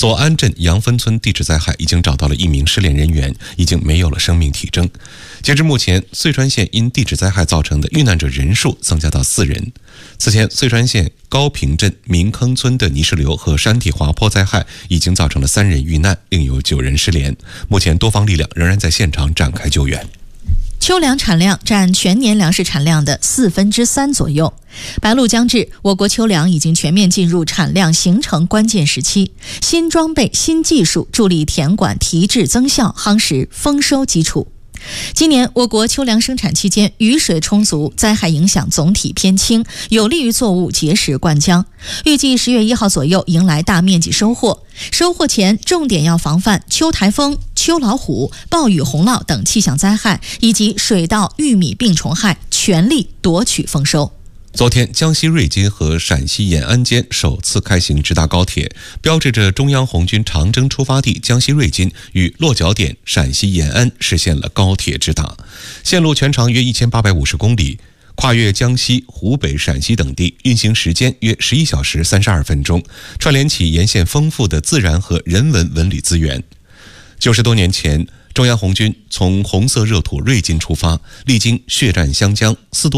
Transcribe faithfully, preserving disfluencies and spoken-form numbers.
左安镇杨分村地质灾害已经找到了一名失联人员，已经没有了生命体征。截至目前，遂川县因地质灾害造成的遇难者人数增加到四人。此前，遂川县高平镇民坑村的泥石流和山体滑坡灾害已经造成了三人遇难，另有九人失联。目前，多方力量仍然在现场展开救援。 秋粮产量占全年粮食产量的四分之三左右。白露将至，我国秋粮已经全面进入产量形成关键时期。新装备、新技术助力田管提质增效，夯实丰收基础。今年我国秋粮生产期间，雨水充足，灾害影响总体偏轻，有利于作物结实灌浆。预计十月一号左右迎来大面积收获。收获前，重点要防范秋台风、秋老虎、暴雨洪涝等气象灾害，以及水稻、玉米病虫害，全力夺取丰收。 昨天，江西瑞金和陕西延安间首次开行直达高铁，标志着中央红军长征出发地江西瑞金与落脚点陕西延安实现了高铁直达。线路全长约一千八百五十公里，跨越江西、湖北、陕西等地，运行时间约十一小时三十二分钟，串联起沿线丰富的自然和人文文旅资源。九十多年前，中央红军从红色热土瑞金出发，历经血战湘江、四渡